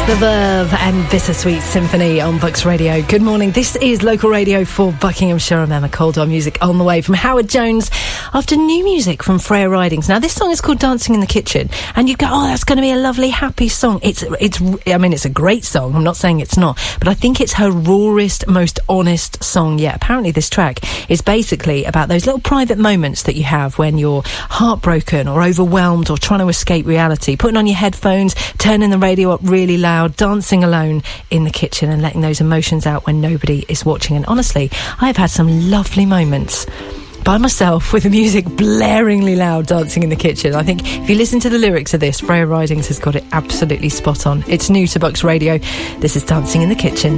The Verve and Bittersweet Symphony on Bucks Radio. Good morning. This is local radio for Buckinghamshire. I'm Emma Coldwell. Music on the way from Howard Jones after new music from Freya Ridings. Now, this song is called Dancing in the Kitchen, and you'd go, oh, that's going to be a lovely, happy song. It's a great song. I'm not saying it's not, but I think it's her rawest, most honest song yet. Apparently, this track is basically about those little private moments that you have when you're heartbroken or overwhelmed or trying to escape reality, putting on your headphones, turning the radio up really loud, dancing alone in the kitchen and letting those emotions out when nobody is watching. And honestly, I've had some lovely moments by myself with the music blaringly loud, dancing in the kitchen. I think if you listen to the lyrics of this, Freya Ridings has got it absolutely spot on. It's new to Bucks Radio. This is Dancing in the Kitchen.